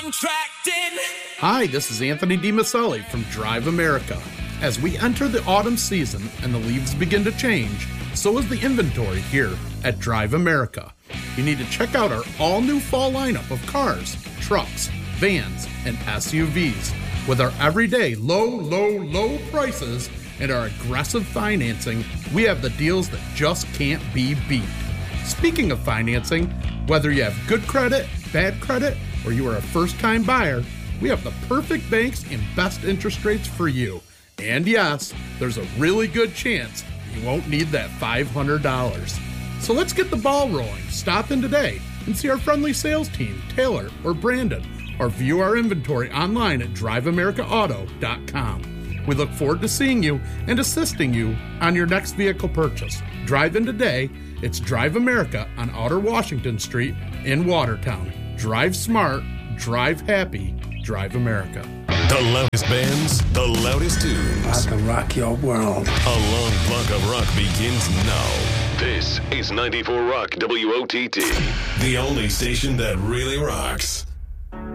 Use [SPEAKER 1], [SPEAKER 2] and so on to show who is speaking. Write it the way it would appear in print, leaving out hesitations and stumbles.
[SPEAKER 1] Hi, this is Anthony DiMaselli from Drive America. As we enter the autumn season and the leaves begin to change, so is the inventory here at Drive America. You need to check out our all-new fall lineup of cars, trucks, vans, and SUVs. With our everyday low prices and our aggressive financing, we have the deals that just can't be beat. Speaking of financing, whether you have good credit, bad credit, or you are a first-time buyer, we have the perfect banks and best interest rates for you. And yes, there's a really good chance you won't need that $500. So let's get the ball rolling. Stop in today and see our friendly sales team, Taylor or Brandon, or view our inventory online at driveamericaauto.com. We look forward to seeing you and assisting you on your next vehicle purchase. Drive in today. It's Drive America on Outer Washington Street in Watertown. Drive smart, drive happy, Drive America.
[SPEAKER 2] The loudest bands, the loudest tunes.
[SPEAKER 3] I can rock your world.
[SPEAKER 2] A long block of rock begins now. This is 94 Rock WOTT, the only station that really rocks.